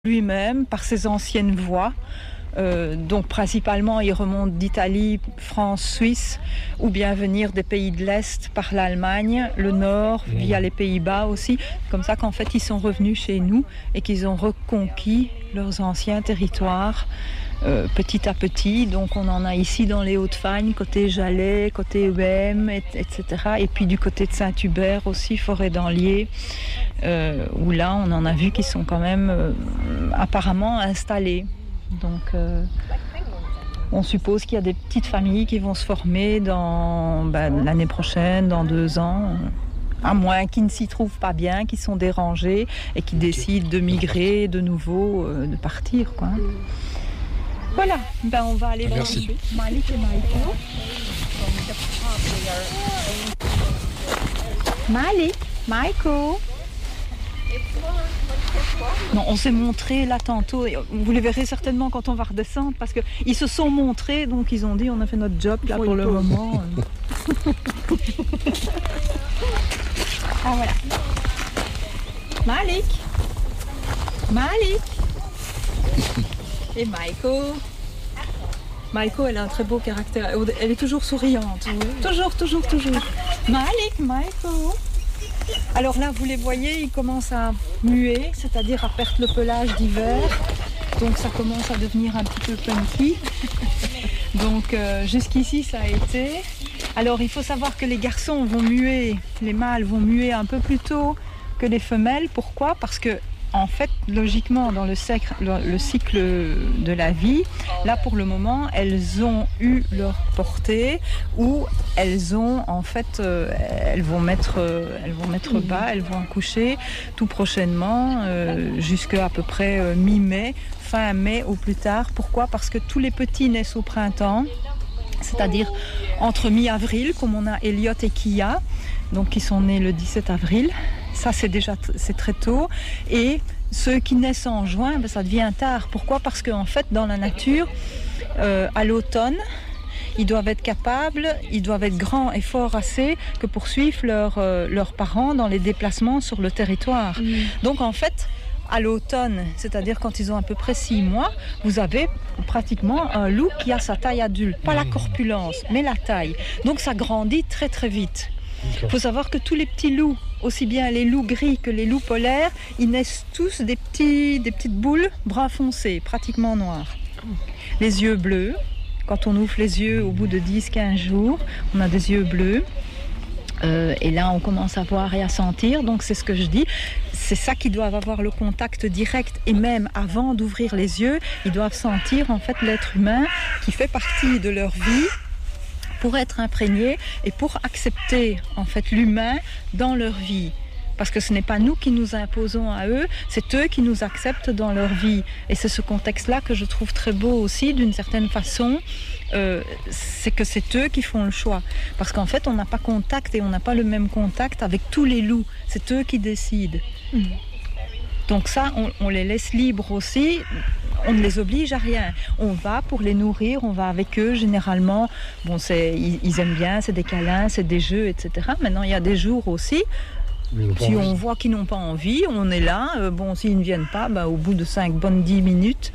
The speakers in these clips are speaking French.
lui-même par ses anciennes voies. Donc principalement il remonte d'Italie, France, Suisse, ou bien venir des pays de l'Est par l'Allemagne, le Nord, via les Pays-Bas aussi. Comme ça qu'en fait ils sont revenus chez nous et qu'ils ont reconquis leurs anciens territoires petit à petit. Donc on en a ici dans les Hauts-de-Fagne, côté Jalais, côté Huem, etc. Et puis du côté de Saint-Hubert aussi, Forêt d'Anlier, où là on en a vu qu'ils sont quand même apparemment installés. Donc on suppose qu'il y a des petites familles qui vont se former dans l'année prochaine, dans 2 ans, à moins qu'ils ne s'y trouvent pas bien, qu'ils sont dérangés et qu'ils décident de migrer de nouveau, de partir, quoi. Voilà, on va aller voir Malik et Michael. Malik, Michael. Non, on s'est montré là tantôt, vous les verrez certainement quand on va redescendre, parce qu'ils se sont montrés, donc ils ont dit on a fait notre job là pour le moment. Ah voilà. Malik et Michael. Michael, elle a un très beau caractère, elle est toujours souriante, toujours. Michael. Alors là, vous les voyez, ils commencent à muer, c'est-à-dire à perdre le pelage d'hiver. Donc ça commence à devenir un petit peu punky. Donc jusqu'ici, ça a été. Alors il faut savoir que les garçons vont muer, les mâles vont muer un peu plus tôt que les femelles. Pourquoi ? Parce que en fait, logiquement, dans le cycle de la vie, là pour le moment, elles ont eu leur portée, où elles ont en fait, elles vont mettre bas, elles vont accoucher tout prochainement, jusqu'à peu près mi-mai, fin mai au plus tard. Pourquoi ? Parce que tous les petits naissent au printemps, c'est-à-dire entre mi-avril, comme on a Elliot et Kia, donc qui sont nés le 17 avril. Ça, c'est très tôt. Et ceux qui naissent en juin, ça devient tard. Pourquoi ? Parce qu'en fait, dans la nature, à l'automne, ils doivent être capables, ils doivent être grands et forts assez que pour suivre leurs parents dans les déplacements sur le territoire. Donc en fait, à l'automne, c'est-à-dire quand ils ont à peu près 6 mois, vous avez pratiquement un loup qui a sa taille adulte. Pas la corpulence, mais la taille. Donc ça grandit très très vite. Il faut savoir que tous les petits loups, aussi bien les loups gris que les loups polaires, ils naissent tous des petites boules brun foncé, pratiquement noires. Les yeux bleus, quand on ouvre les yeux au bout de 10-15 jours, on a des yeux bleus. Et là, on commence à voir et à sentir. Donc, c'est ce que je dis. C'est ça qu'ils doivent avoir le contact direct. Et même avant d'ouvrir les yeux, ils doivent sentir en fait l'être humain qui fait partie de leur vie, pour être imprégnés et pour accepter en fait l'humain dans leur vie. Parce que ce n'est pas nous qui nous imposons à eux, c'est eux qui nous acceptent dans leur vie. Et c'est ce contexte-là que je trouve très beau aussi, d'une certaine façon, c'est que c'est eux qui font le choix. Parce qu'en fait, on n'a pas contact et on n'a pas le même contact avec tous les loups. C'est eux qui décident. Donc ça, on les laisse libres aussi. On ne les oblige à rien. On va pour les nourrir, on va avec eux généralement. Bon, ils aiment bien, c'est des câlins, c'est des jeux, etc. Maintenant, il y a des jours aussi. Si on voit qu'ils n'ont pas envie, on est là. S'ils ne viennent pas, au bout de 5 bonnes 10 minutes,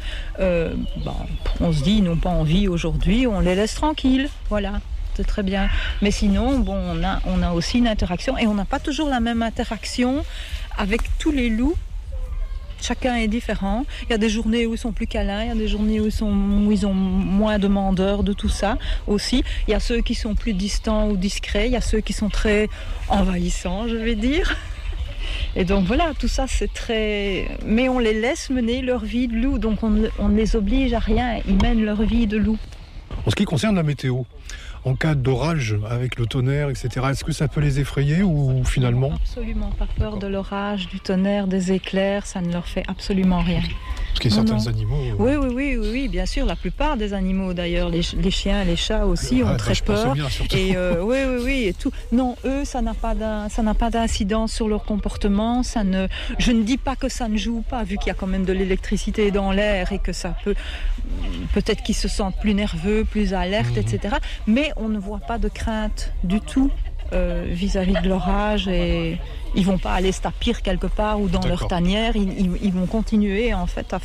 on se dit ils n'ont pas envie aujourd'hui, on les laisse tranquilles. Voilà. C'est très bien. Mais sinon, on a aussi une interaction et on n'a pas toujours la même interaction avec tous les loups. Chacun est différent. Il y a des journées où ils sont plus câlins, il y a des journées où ils ont moins demandeurs de tout ça aussi. Il y a ceux qui sont plus distants ou discrets, il y a ceux qui sont très envahissants, je vais dire. Et donc voilà, tout ça c'est très... Mais on les laisse mener leur vie de loup, donc on ne les oblige à rien, ils mènent leur vie de loup. En ce qui concerne la météo, en cas d'orage avec le tonnerre, etc., est-ce que ça peut les effrayer ou finalement ? Absolument pas peur de l'orage, du tonnerre, des éclairs, ça ne leur fait absolument rien. Parce qu'il y a certains animaux... Oui, bien sûr, la plupart des animaux d'ailleurs, les chiens, les chats aussi ont très peur. Bien, et et tout. Non, eux, ça n'a pas d'incidence sur leur comportement. Je ne dis pas que ça ne joue pas, vu qu'il y a quand même de l'électricité dans l'air et que ça peut-être qu'ils se sentent plus nerveux, plus alertes, etc. Mais on ne voit pas de crainte du tout vis-à-vis de leur âge et ils vont pas aller se tapir quelque part ou dans leur tanière. Ils vont continuer en fait